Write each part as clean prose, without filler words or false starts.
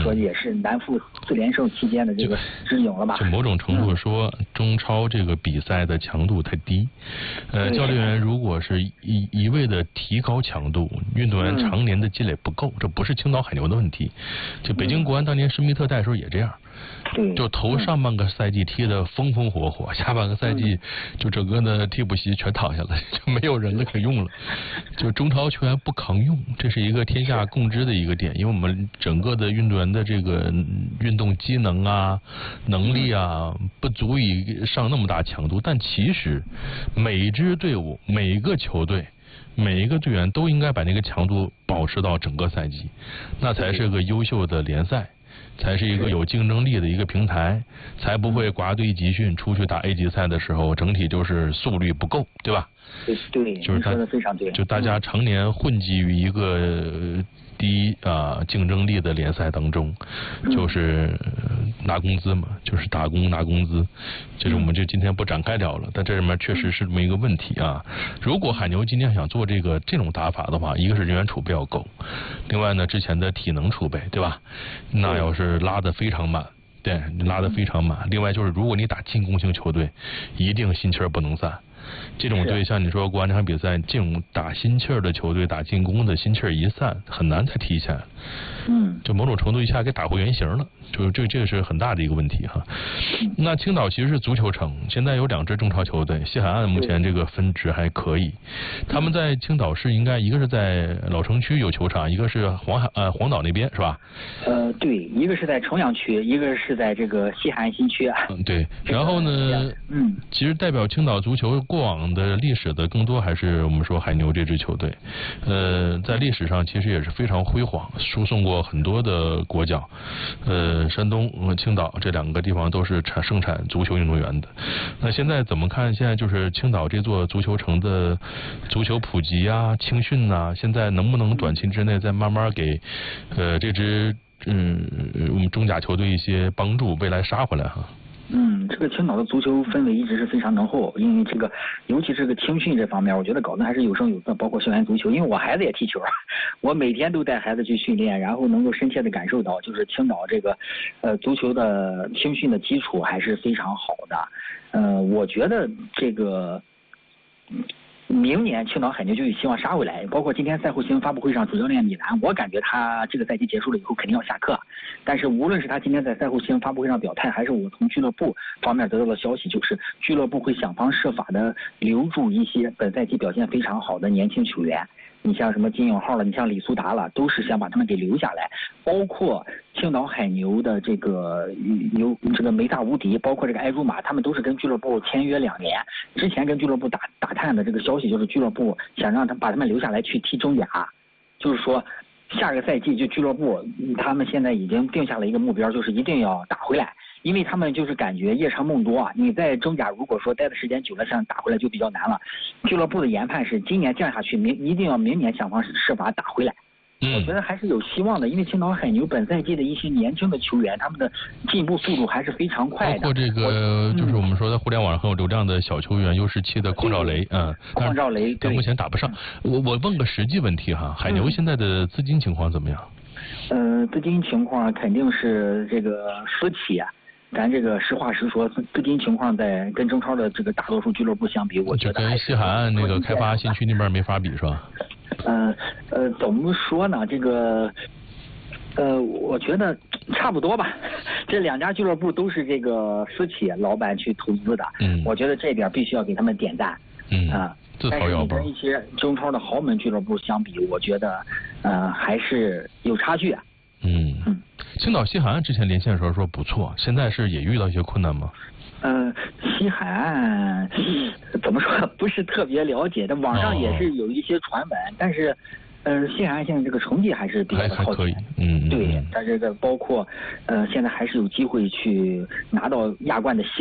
说也是难负4连胜期间的这个之勇了吧？ 就某种程度说，中超这个比赛的强度太低。教练员如果是一味的提高强度，运动员常年的积累不够，这不是青岛海牛的问题。就北京国安当年施密特带的时候也这样。就头上半个赛季踢得风风火火，下半个赛季就整个的替补席全躺下了，就没有人了可用了。就中超球员不抗用，这是一个天下共知的一个点，因为我们整个的运动员的这个运动机能啊、能力啊，不足以上那么大强度。但其实每一支队伍、每一个球队、每一个队员都应该把那个强度保持到整个赛季，那才是个优秀的联赛。才是一个有竞争力的一个平台，才不会挂队集训出去打 A 级赛的时候，整体就是速率不够，对吧？ 对，就是说的非常对。 就大家常年混迹于一个低竞争力的联赛当中，就是拿工资嘛，就是打工拿工资，就是我们就今天不展开聊了。但这里面确实是这么一个问题啊。如果海牛今天想做这种打法的话，一个是人员储备要够，另外呢之前的体能储备，对吧？那要是拉得非常满。对，拉得非常满。另外就是，如果你打进攻型球队，一定心气儿不能散。这种队像你说国安这场比赛，这种打心气儿的球队，打进攻的心气儿一散，很难再提起来。就某种程度一下给打回原形了，就这个是很大的一个问题哈。那青岛其实是足球城，现在有2支中超球队，西海岸目前这个分值还可以。他们在青岛市应该一个是在老城区有球场，一个是黄岛那边是吧？ 对，一个是在城阳区，一个是在这个西海岸新区。 对。然后呢，其实代表青岛足球过往的历史的更多还是我们说海牛这支球队。在历史上其实也是非常辉煌，输送过很多的国脚。山东和青岛这2个地方都是生产足球运动员的。那现在怎么看？现在就是青岛这座足球城的足球普及啊、青训啊，现在能不能短期之内再慢慢给这支我们中甲球队一些帮助，未来杀回来哈？ 这个青岛的足球氛围一直是非常浓厚，因为这个尤其是这个青训这方面，我觉得搞得还是有声有色，包括校园足球。因为我孩子也踢球，我每天都带孩子去训练，然后能够深切的感受到，就是青岛这个足球的青训的基础还是非常好的。我觉得这个明年青岛海牛就希望杀回来，包括今天赛后新闻发布会上，主教练米兰，我感觉他这个赛季结束了以后肯定要下课。但是无论是他今天在赛后新闻发布会上表态，还是我从俱乐部方面得到的消息，就是俱乐部会想方设法的留住一些本赛季表现非常好的年轻球员。你像什么金永浩了，你像李苏达了，都是想把他们给留下来。包括青岛海牛的这个梅萨无敌，包括这个埃朱马，他们都是跟俱乐部签约2年。之前跟俱乐部打探的这个消息就是俱乐部想让把他们留下来去踢中甲，就是说下个赛季就俱乐部他们现在已经定下了一个目标，就是一定要打回来。因为他们就是感觉夜长梦多啊，你在中甲如果说待的时间久了，想打回来就比较难了。俱乐部的研判是今年降下去，一定要明年想方设法打回来。我觉得还是有希望的，因为青岛海牛本赛季的一些年轻的球员，他们的进步速度还是非常快的。 包括这个就是我们说在互联网上很有流量的小球员U17的邝兆雷， 邝兆雷， 但目前打不上。我问个实际问题哈，海牛现在的资金情况怎么样？ 资金情况肯定是这个私企啊。咱这个实话实说，资金情况在跟中超的这个大多数俱乐部相比，我觉得跟西海岸那个开发新区那边没法比是吧？ 怎么说呢？这个我觉得差不多吧。这2家俱乐部都是这个私企老板去投资的，我觉得这点必须要给他们点赞。但是你跟一些中超的豪门俱乐部相比，我觉得还是有差距啊。 青岛西海岸之前连线的时候说不错，现在是也遇到一些困难吗？ 西海岸怎么说不是特别了解，但网上也是有一些传闻，但是西海岸现在这个成绩还是比较靠前。对，它这个包括现在还是有机会去拿到亚冠的席位。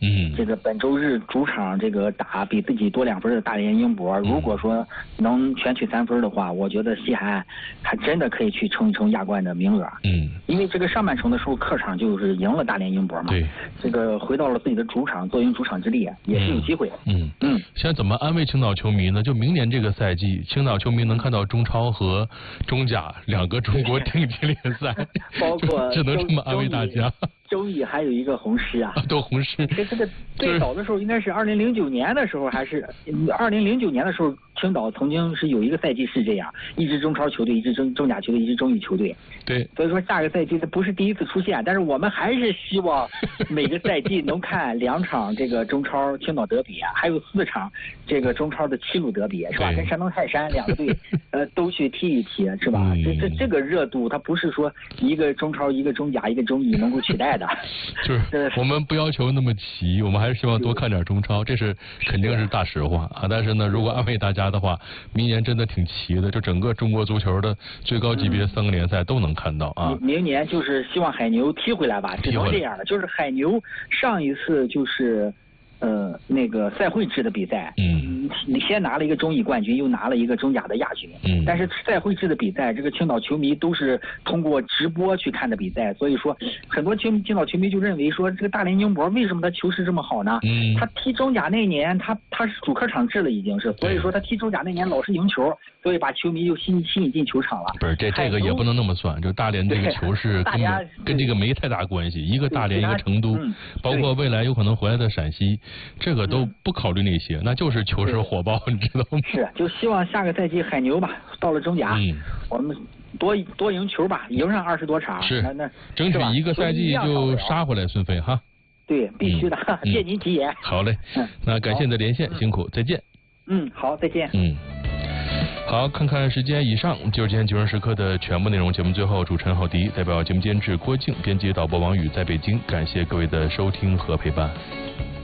这个本周日主场这个打比自己多2分的大连英博，如果说能全取3分的话，我觉得西海岸还真的可以去冲一冲亚冠的名额。因为这个上半程的时候客场就是赢了大连英博嘛， 对， 这个回到了自己的主场，坐拥主场之利，也是有机会的。 现在怎么安慰青岛球迷呢？就明年这个赛季，青岛球迷能看到中超和中甲2个中国顶级联赛， 包括只能这么安慰大家。 周乙还有一个红狮啊， 都红狮。 这个最早的时候应该是2009年的时候，还是2009年的时候，青岛曾经是有一个赛季是这样，一支中超球队，一支中甲球队，一支中乙球队。 对， 所以说下个赛季这不是第一次出现，但是我们还是希望每个赛季能看2场这个中超青岛德比啊，还有4场这个中超的齐鲁德比，是吧？跟山东泰山2个队都去踢一踢，是吧？这个热度它不是说一个中超一个中甲一个中乙能够取代的。 就是我们不要求那么齐，我们还是希望多看点中超，这是肯定是大实话啊。但是呢，如果安慰大家的话，明年真的挺齐的，就整个中国足球的最高级别3个联赛都能看到啊。 明年就是希望海牛踢回来吧，只能这样了。就是海牛上一次就是那个赛会制的比赛，你先拿了一个中乙冠军，又拿了一个中甲的亚军，但是赛会制的比赛，这个青岛球迷都是通过直播去看的比赛，所以说很多青岛球迷就认为说，这个大连英博为什么他球势这么好呢？他踢中甲那年他是主客场制了已经是，所以说他踢中甲那年老是赢球，所以把球迷就吸引进球场了。 不是这个也不能那么算，就大连这个球势跟这个没太大关系，一个大连一个成都，包括未来有可能回来的陕西。这个都不考虑那些，那就是球势火爆，你知道吗？ 是，就希望下个赛季海牛吧，到了中甲，我们多赢球吧，赢上20多场， 是那争取一个赛季就杀回来，孙飞哈。 对，必须的，借您吉言。 好嘞，那感谢你的连线，辛苦，再见。 好，再见。 好，看看时间，以上就是今天9人时刻的全部内容。节目最后，主持人郝迪代表节目监制郭靖、编辑导播王宇在北京，感谢各位的收听和陪伴。